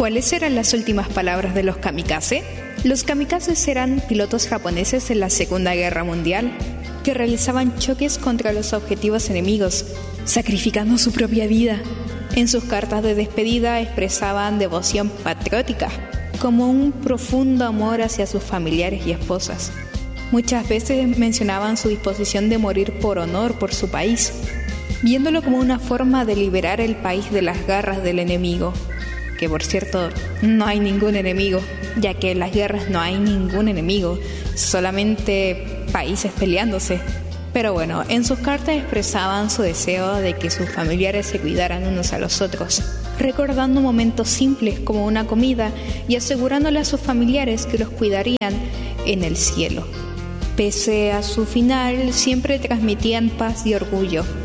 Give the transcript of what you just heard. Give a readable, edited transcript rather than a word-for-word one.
¿Cuáles eran las últimas palabras de los kamikaze? Los kamikazes eran pilotos japoneses en la Segunda Guerra Mundial que realizaban choques contra los objetivos enemigos, sacrificando su propia vida. En sus cartas de despedida expresaban devoción patriótica, como un profundo amor hacia sus familiares y esposas. Muchas veces mencionaban su disposición de morir por honor por su país, viéndolo como una forma de liberar el país de las garras del enemigo. Que por cierto, no hay ningún enemigo, ya que en las guerras no hay ningún enemigo, solamente países peleándose. Pero bueno, en sus cartas expresaban su deseo de que sus familiares se cuidaran unos a los otros, recordando momentos simples como una comida y asegurándole a sus familiares que los cuidarían en el cielo. Pese a su final, siempre transmitían paz y orgullo,